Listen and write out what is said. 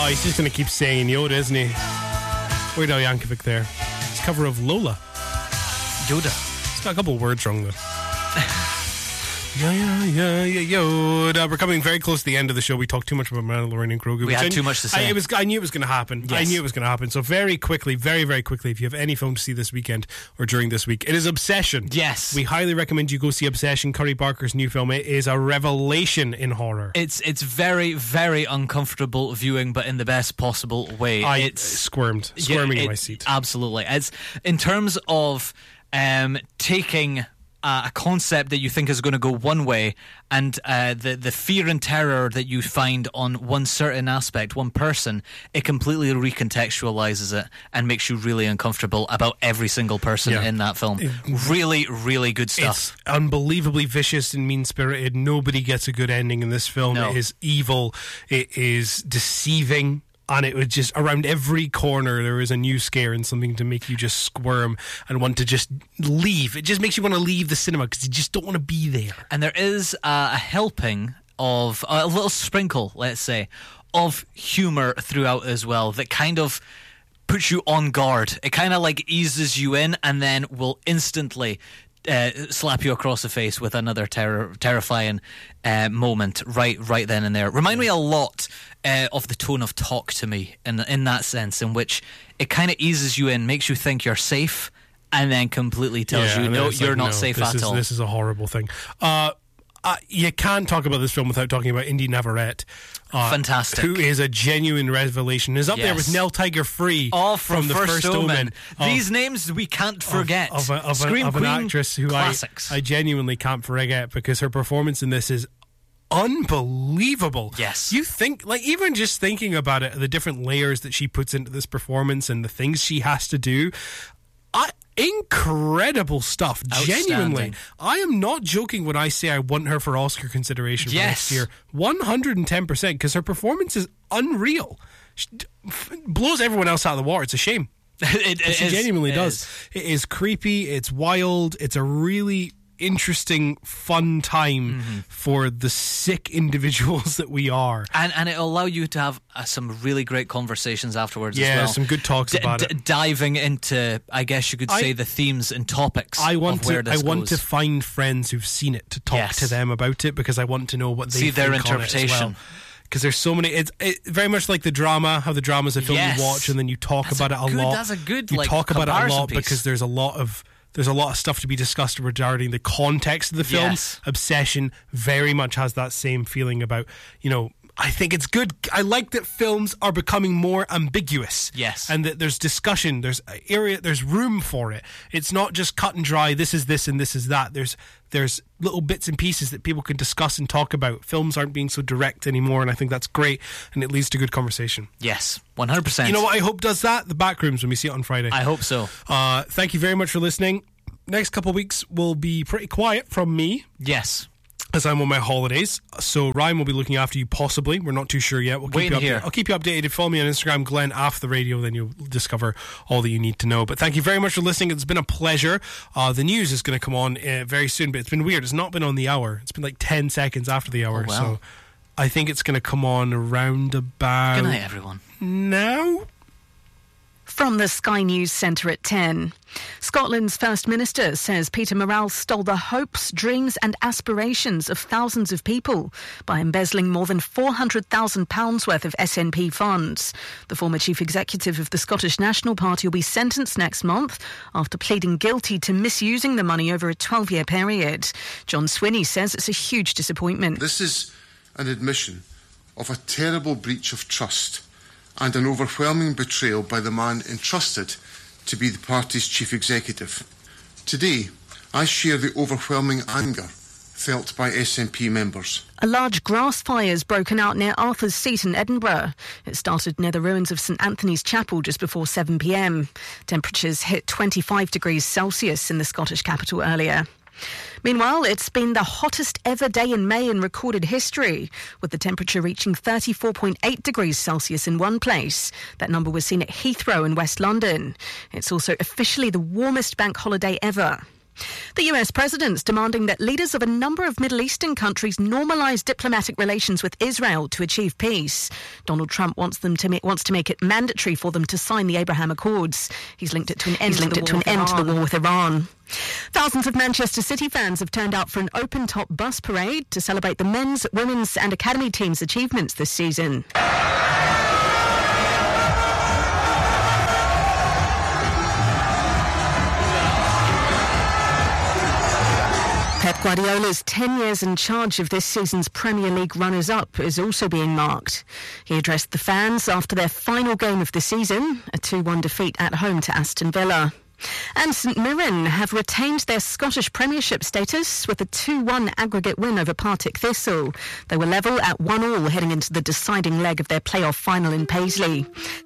Oh, he's just going to keep saying Yoda, isn't he? Weird Al Yankovic there. It's a cover of Lola. Yoda. It's got a couple of words wrong, though. Yoda. We're coming very close to the end of the show. We talked too much about Mandalorian and Grogu. We had too much to say. I knew it was going to happen. Yes. I knew it was going to happen. So very quickly, very, very quickly, if you have any film to see this weekend or during this week, it is Obsession. Yes. We highly recommend you go see Obsession, Curry Barker's new film. It is a revelation in horror. It's very, very uncomfortable viewing, but in the best possible way. I squirming in my seat. Absolutely. It's in terms of taking a concept that you think is going to go one way, and the fear and terror that you find on one certain aspect, one person, it completely recontextualizes it and makes you really uncomfortable about every single person in that film. Really, really good stuff. It's unbelievably vicious and mean-spirited. Nobody gets a good ending in this film. No. It is evil. It is deceiving. And it was just around every corner there is a new scare and something to make you just squirm and want to just leave. It just makes you want to leave the cinema because you just don't want to be there. And there is a helping of a little sprinkle, let's say, of humour throughout as well that kind of puts you on guard. It kind of like eases you in and then will instantly slap you across the face with another terrifying moment right then and there. Remind me a lot of the tone of Talk to Me in that sense, in which it kind of eases you in, makes you think you're safe, and then completely tells you, no, you're not safe at all. This is a horrible thing. You can't talk about this film without talking about Indy Navarrete. Fantastic. Who is a genuine revelation. Is up there with Nell Tiger-Free from the First Omen. These names we can't forget. Of an actress who I genuinely can't forget, because her performance in this is unbelievable. Yes. You think, like, even just thinking about it, the different layers that she puts into this performance and the things she has to do, incredible stuff. Genuinely, I am not joking when I say I want her for Oscar consideration for next year. 110%, because her performance is unreal. She blows everyone else out of the water. It's a shame. She genuinely does. It is creepy. It's wild. It's a really interesting, fun time for the sick individuals that we are, and it'll allow you to have some really great conversations afterwards as well. Yeah, some good talks about it, diving into, I guess you could say, the themes and topics. I want to find friends who've seen it to talk to them about it, because I want to know what they see their interpretation. Because there's so many. It's very much like the drama. How the drama's a film you watch and then you talk about it a lot. That's a good. You talk about it a lot because there's a lot of stuff to be discussed regarding the context of the film. Yes. Obsession very much has that same feeling about, I think it's good. I like that films are becoming more ambiguous. Yes. And that there's discussion, there's room for it. It's not just cut and dry, this is this and this is that. There's little bits and pieces that people can discuss and talk about. Films aren't being so direct anymore, and I think that's great, and it leads to good conversation. Yes, 100%. You know what I hope does that? The Backrooms, when we see it on Friday. I hope so. Thank you very much for listening. Next couple of weeks will be pretty quiet from me. Yes. As I'm on my holidays, so Ryan will be looking after you possibly. We're not too sure yet. We'll keep you updated. I'll keep you updated. Follow me on Instagram, Glenn After the Radio, then you'll discover all that you need to know. But thank you very much for listening. It's been a pleasure. The news is going to come on very soon, but it's been weird. It's not been on the hour. It's been like 10 seconds after the hour. Oh, wow. So I think it's going to come on around about... Good night, everyone. Now? From the Sky News Centre at 10. Scotland's First Minister says Peter Murrell stole the hopes, dreams and aspirations of thousands of people by embezzling more than £400,000 worth of SNP funds. The former chief executive of the Scottish National Party will be sentenced next month after pleading guilty to misusing the money over a 12-year period. John Swinney says it's a huge disappointment. This is an admission of a terrible breach of trust and an overwhelming betrayal by the man entrusted to be the party's chief executive. Today, I share the overwhelming anger felt by SNP members. A large grass fire has broken out near Arthur's Seat in Edinburgh. It started near the ruins of St Anthony's Chapel just before 7 p.m. Temperatures hit 25 degrees Celsius in the Scottish capital earlier. Meanwhile, it's been the hottest ever day in May in recorded history, with the temperature reaching 34.8 degrees Celsius in one place. That number was seen at Heathrow in West London. It's also officially the warmest bank holiday ever. The US president's demanding that leaders of a number of Middle Eastern countries normalise diplomatic relations with Israel to achieve peace. Donald Trump wants to make it mandatory for them to sign the Abraham Accords. He's linked it to an end to the war with Iran. Thousands of Manchester City fans have turned out for an open-top bus parade to celebrate the men's, women's and academy teams' achievements this season. Pep Guardiola's 10 years in charge of this season's Premier League runners-up is also being marked. He addressed the fans after their final game of the season, a 2-1 defeat at home to Aston Villa. And St Mirren have retained their Scottish Premiership status with a 2-1 aggregate win over Partick Thistle. They were level at 1-1 heading into the deciding leg of their playoff final in Paisley.